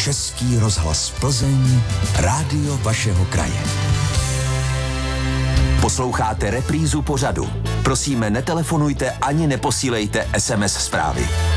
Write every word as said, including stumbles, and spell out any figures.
Český rozhlas Plzeň, rádio vašeho kraje. Posloucháte reprízu pořadu. Prosíme, netelefonujte ani neposílejte es em es zprávy.